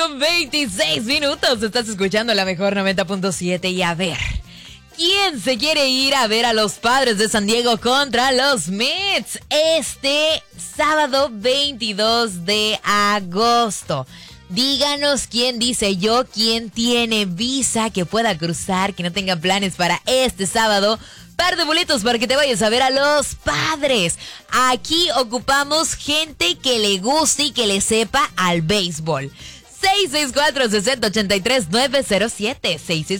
con 26 minutos. Estás escuchando la mejor 90.7 y a ver, ¿quién se quiere ir a ver a los Padres de San Diego contra los Mets este sábado 22 de agosto? Díganos quién dice yo, quién tiene visa que pueda cruzar, que no tenga planes para este sábado. Par de boletos para que te vayas a ver a los Padres. Aquí ocupamos gente que le guste y que le sepa al béisbol. 664-6083-907.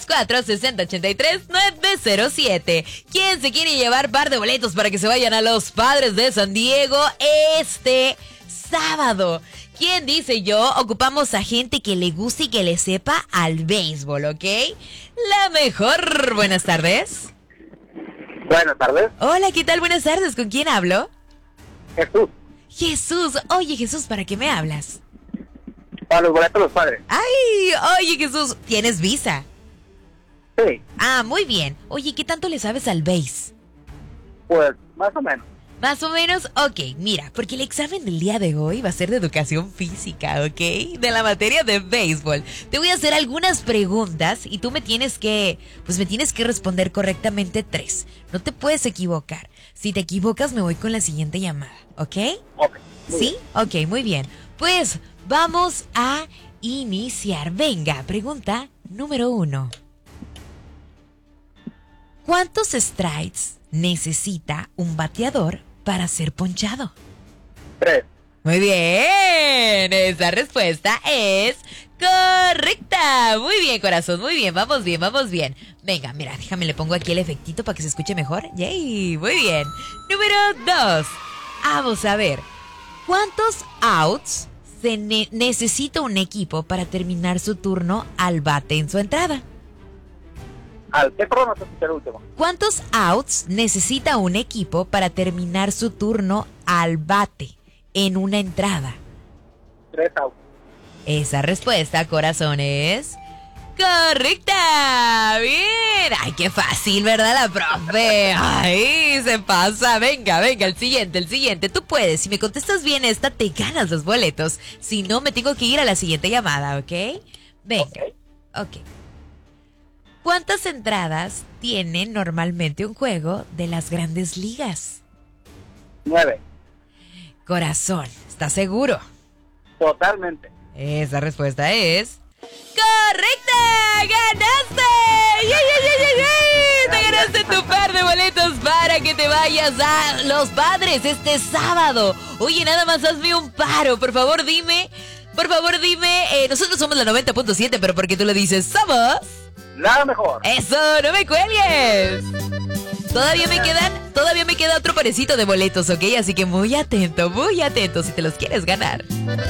664-6083-907. ¿Quién se quiere llevar par de boletos para que se vayan a los Padres de San Diego este sábado? ¿Quién dice yo? Ocupamos a gente que le guste y que le sepa al béisbol, ¿ok? La mejor. Buenas tardes. Buenas tardes. Hola, ¿qué tal? Buenas tardes. ¿Con quién hablo? Jesús. Jesús. Oye, Jesús, ¿para qué me hablas? Para los boletos de los Padres. Ay, oye, Jesús, ¿tienes visa? Sí, Ah, muy bien. Oye, ¿qué tanto le sabes al béis? pues más o menos. Más o menos, ok, mira, porque el examen del día de hoy va a ser de educación física, ¿ok? De la materia de béisbol. Te voy a hacer algunas preguntas y tú me tienes que responder correctamente 3. No te puedes equivocar. Si te equivocas, me voy con la siguiente llamada, ¿ok? Ok. ¿Sí? Ok, muy bien. Pues vamos a iniciar. Venga, pregunta número 1. ¿Cuántos strikes necesita un bateador para ser ponchado? 3. Muy bien, esa respuesta es correcta. Muy bien, corazón, muy bien, vamos bien, vamos bien. Venga, mira, déjame, le pongo aquí el efectito para que se escuche mejor. Yay, muy bien. Número 2. Vamos a ver, ¿cuántos outs se necesita un equipo para terminar su turno al bate en su entrada? ¿Qué programa te escuché el último? ¿Cuántos outs necesita un equipo para terminar su turno al bate en una entrada? 3 outs. Esa respuesta, corazón, es correcta. Bien. Ay, qué fácil, ¿verdad, la profe? Ay, se pasa. Venga, el siguiente. Tú puedes. Si me contestas bien esta, te ganas los boletos. Si no, me tengo que ir a la siguiente llamada, ¿ok? Venga. Ok. ¿Cuántas entradas tiene normalmente un juego de las Grandes Ligas? 9. Corazón, ¿estás seguro? Totalmente. Esa respuesta es correcta. ¡Ganaste! ¡Yay! Te ganaste tu par de boletos para que te vayas a los Padres este sábado. Oye, nada más hazme un paro. Por favor, dime. Nosotros somos la 90.7, pero porque tú lo dices, somos La mejor. ¡eso! ¡No me cuelgues! Todavía me queda otro parecito de boletos, ¿ok? Así que muy atento si te los quieres ganar.